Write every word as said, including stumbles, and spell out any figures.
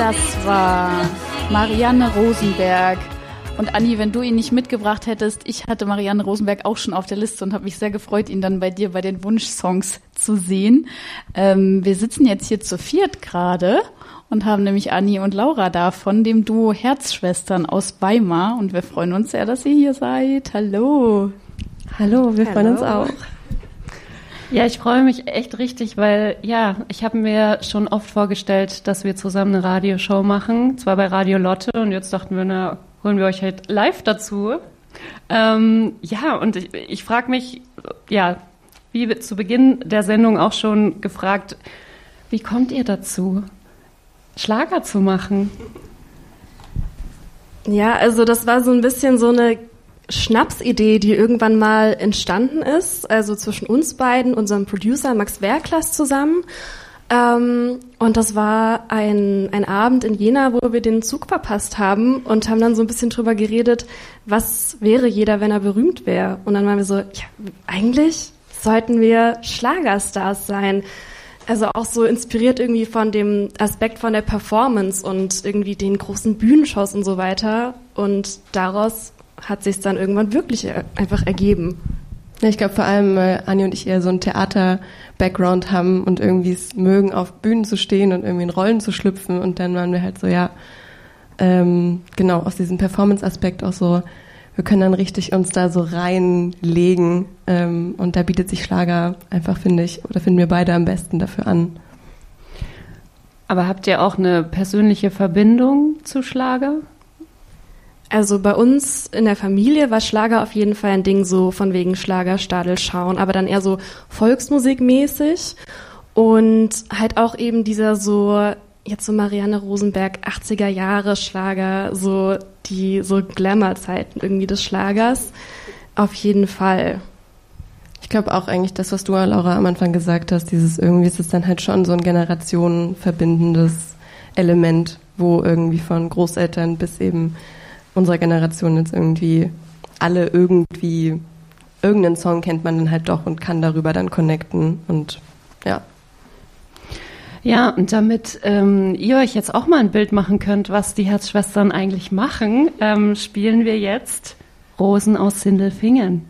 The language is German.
Das war Marianne Rosenberg. Und Anni, wenn du ihn nicht mitgebracht hättest, ich hatte Marianne Rosenberg auch schon auf der Liste und habe mich sehr gefreut, ihn dann bei dir bei den Wunschsongs zu sehen. Ähm, wir sitzen jetzt hier zu viert gerade und haben nämlich Anni und Laura da von dem Duo Herzschwestern aus Weimar. Und wir freuen uns sehr, dass ihr hier seid. Hallo. Hallo, wir Hallo. freuen uns auch. Ja, ich freue mich echt richtig, weil, ja, ich habe mir schon oft vorgestellt, dass wir zusammen eine Radioshow machen, zwar bei Radio Lotte, und jetzt dachten wir, na, holen wir euch halt live dazu. Ähm, ja, und ich, ich frage mich, ja, wie zu Beginn der Sendung auch schon gefragt, wie kommt ihr dazu, Schlager zu machen? Ja, also das war so ein bisschen so eine Schnapsidee, die irgendwann mal entstanden ist, also zwischen uns beiden, unserem Producer Max Werklas zusammen. Ähm, und das war ein, ein Abend in Jena, wo wir den Zug verpasst haben und haben dann so ein bisschen drüber geredet, was wäre jeder, wenn er berühmt wäre. Und dann waren wir so, ja, eigentlich sollten wir Schlagerstars sein. Also auch so inspiriert irgendwie von dem Aspekt von der Performance und irgendwie den großen Bühnenshows und so weiter. Und daraus hat sich es dann irgendwann wirklich einfach ergeben. Ja, ich glaube vor allem, weil Anni und ich eher so einen Theater-Background haben und irgendwie es mögen, auf Bühnen zu stehen und irgendwie in Rollen zu schlüpfen. Und dann waren wir halt so, ja, ähm, genau, aus diesem Performance-Aspekt auch so, wir können dann richtig uns da so reinlegen. Ähm, und da bietet sich Schlager einfach, finde ich, oder finden wir beide am besten dafür an. Aber habt ihr auch eine persönliche Verbindung zu Schlager? Also bei uns in der Familie war Schlager auf jeden Fall ein Ding, so von wegen Schlagerstadel schauen, aber dann eher so volksmusikmäßig und halt auch eben dieser so, jetzt so Marianne Rosenberg achtziger Jahre Schlager, so die so Glamour-Zeiten irgendwie des Schlagers, auf jeden Fall. Ich glaube auch eigentlich das, was du, Laura, am Anfang gesagt hast, dieses irgendwie ist es dann halt schon so ein generationenverbindendes Element, wo irgendwie von Großeltern bis eben unserer Generation jetzt irgendwie alle irgendwie, irgendeinen Song kennt man dann halt doch und kann darüber dann connecten und ja. Ja, und damit ähm, ihr euch jetzt auch mal ein Bild machen könnt, was die Herzschwestern eigentlich machen, ähm, spielen wir jetzt Rosen aus Sindelfingen.